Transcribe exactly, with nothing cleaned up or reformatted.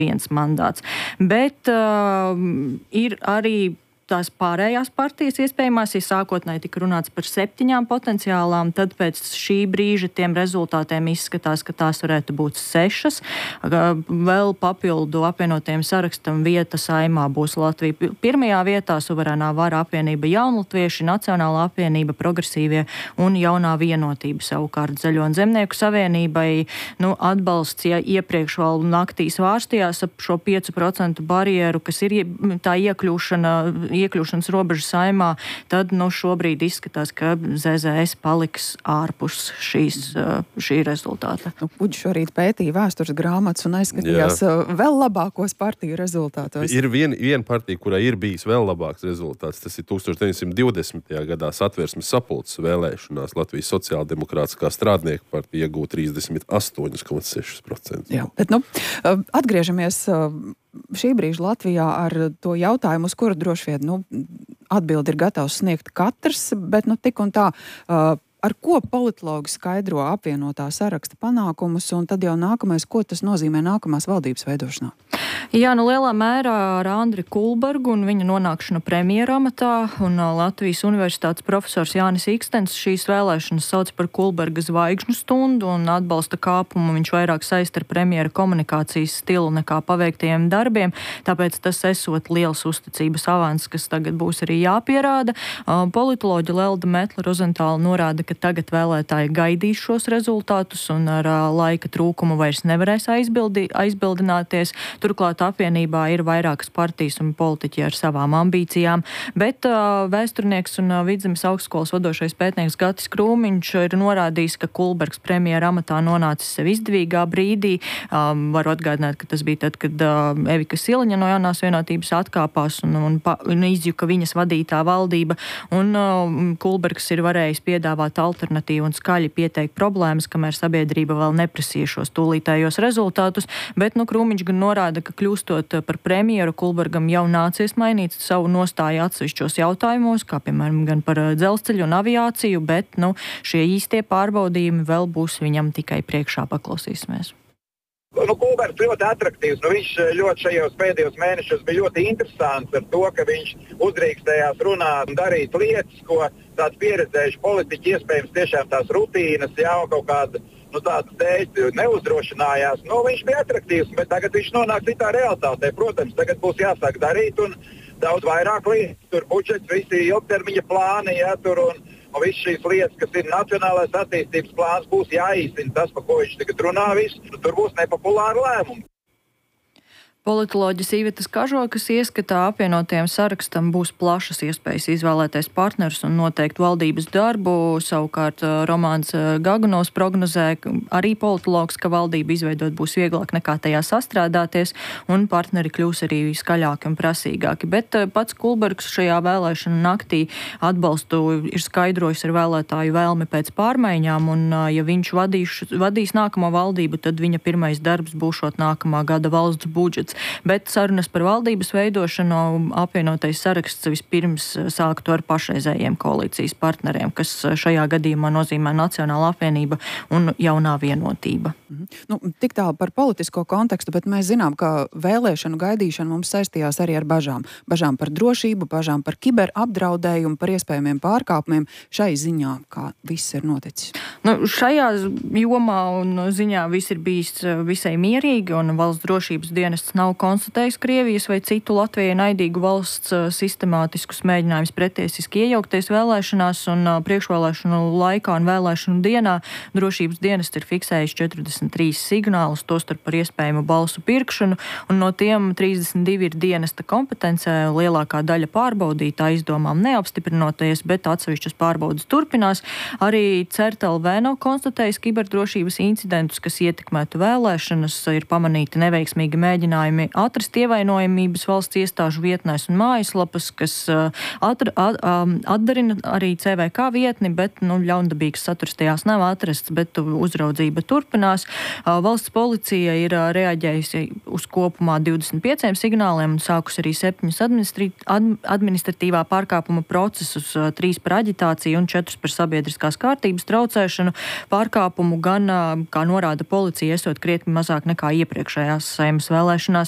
viens mandāts. Bet uh, ir arī tās pārējās partijas iespējamās, ja sākotnēji tika runāts par septiņām potenciālām, tad pēc šī brīža tiem rezultātiem izskatās, ka tās varētu būt sešas. Vēl papildu apvienotiem sarakstam vieta Saeimā būs Latvija pirmajā vietā, Suverēnā vara apvienība Jaunatvieši, Nacionālā apvienība, Progresīvie un Jaunā vienotība. Savukārt Zaļo un Zemnieku savienībai nu, atbalsts, ja iepriekš vēl naktī svārstījās ap šo pieci procenti barjeru, kas ir tā iekļūšana iekļūšanas robežu Saeimā, tad nu, šobrīd izskatās, ka Z Z S paliks ārpus šīs, šī rezultāta. Nu, Uģis šorīt pētīja vēstures grāmatas un aizskatījās Jā. vēl labākos partiju rezultātos. Ir viena vien partija, kurai ir bijis vēl labāks rezultāts. Tas ir tūkstoš deviņsimt divdesmitajā gadā Satversmes sapulces vēlēšanās. Latvijas sociāldemokrātiskā strādnieku partija iegūta trīsdesmit astoņi komats seši procenti. Jā, bet nu, atgriežamies šī brīža Latvijā ar to jautājumu, uz kuru droši vien nu, atbildi ir gatavs sniegt katrs, bet nu, tik un tā, uh, ar ko politologi skaidro apvienotā saraksta panākumus, un tad jau nākamais, ko tas nozīmē nākamās valdības veidošanā? Jā, nu lielā mērā ar Andri Kulbergu un viņa nonākšanu premjera amatā, un Latvijas universitātes profesors Jānis Ikstens šīs vēlēšanas sauc par Kulberga zvaigžņu stundu, un atbalsta kāpumu viņš vairāk saista ar premjera komunikācijas stilu nekā paveiktajiem darbiem, tāpēc tas esot liels uzticības avans, kas tagad būs arī jāpierāda. Politoloģi Lelda Metla-Rozentāla norāda, ka tagad vēlētāji gaidīs šos rezultātus un ar laika trūkumu vairs nevarēs aizbildi, aizbildināties. Turklāt apvienībā ir vairākas partijas un politiķi ar savām ambīcijām, bet uh, vēsturnieks un uh, Vidzemes augstskolas vadošais pētnieks Gatis Krūmiņš ir norādījis, ka Kulbergs premjera amatā nonācis sev izdevīgā brīdī. Um, varu atgādināt, ka tas bija tad, kad uh, Evika Siliņa no Jaunās vienotības atkāpās un, un, un izjuka viņas vadītā valdība, un uh, Kulbergs ir varējis piedāvāt alternatīvu un skaļi pieteikt problēmas, kamēr sabiedrība vēl neprasīja šos tūlītējos rezultātus, bet nu, Krūmiņš gan norāda, ka kļūstot par premjeru, Kulbergam jau nācies mainīt savu nostāju atsevišķos jautājumos, kā piemēram gan par dzelzceļu un aviāciju, bet nu, šie īstie pārbaudījumi vēl būs viņam tikai priekšā, paklausīsimies. Nu, Kulbergs ļoti atraktīvs. Nu, viņš ļoti šajos pēdējos mēnešos bija ļoti interesants ar to, ka viņš uzdrīkstējās runāt un darīt lietas, ko tāds pieredzējuši politiķi iespējams tiešām tās rutīnas jau kaut kāda nu, tādas dēļ neuzdrošinājās. Nu, viņš bija atraktīvs, bet tagad viņš nonāk citā realitātē. Protams, tagad būs jāsāk darīt un daudz vairāk lietas. Tur budžets, visi ilgtermiņa plāni, ja, tur un, un viss šīs lietas, kas ir nacionālais attīstības plāns, būs jāīstina. Tas, par ko viņš tagad runā, viss, nu, tur būs nepopulāri lēmumi. Politoloģis Īvetas Kažokas ieskatā apvienotajam sarakstam būs plašas iespējas izvēlēties partnerus un noteikt valdības darbu. Savukārt Romāns Gaganovs prognozē arī politologs, ka valdību izveidot būs vieglāk nekā tajā sastrādāties, un partneri kļūs arī skaļāki un prasīgāki. Bet pats Kulbergs šajā vēlēšana naktī atbalstu ir skaidrojis ar vēlētāju vēlmi pēc pārmaiņām, un ja viņš vadīs, vadīs nākamo valdību, tad viņa pirmais darbs būšot nākamā gada valsts budžets. Bet sarunas par valdības veidošanu apvienotais saraksts vispirms sāktu ar pašreizējiem koalīcijas partneriem, kas šajā gadījumā nozīmē Nacionālā apvienība un Jaunā vienotība. Mhm. Nu, tik tālu par politisko kontekstu, bet mēs zinām, ka vēlēšanu gaidīšana mums saistījās arī ar bažām. Bažām par drošību, bažām par kiberapdraudējumu, par iespējamiem pārkāpumiem. Šai ziņā, kā viss ir noticis? Nu, šajā jomā un ziņā viss ir bijis visai mierīgi, un valsts drošības dienests nav konstatējis Krievijas vai citu Latvijai naidīgu valsts sistemātiskus mēģinājumus pretiesiski iejaukties vēlēšanās, un priekšvēlēšanu laikā un vēlēšanu dienā drošības dienests ir fiksējis četrdesmit trīs signālus, tostarp par iespējamu balsu pirkšanu, un no tiem trīsdesmit divi ir dienesta kompetencē, lielākā daļa pārbaudītā izdomām neapstiprinoties, bet atsevišķas pārbaudas turpinās. Arī CERT L V nav konstatējis kiberdrošības incidentus, kas ietekmētu vēlēšanas, ir pamanīti neveiksmīgi mēģinājumi atrast ievainojamības valsts iestāžu vietnēs un mājaslapas, kas atra, at, atdarina arī C V K vietni, bet nu, ļaundabīgs saturs tajās nav atrasts, bet uzraudzība turpinās. Valsts policija ir reaģējusi uz kopumā divdesmit pieciem signāliem un sākus arī septiņus administratīvā pārkāpuma procesus, trīs par aģitāciju un četrus par sabiedriskās kārtības traucēšanu. Pārkāpumu gan, kā norāda policija, esot krietni mazāk nekā iepriekšējās Saeimas vēlēšanās.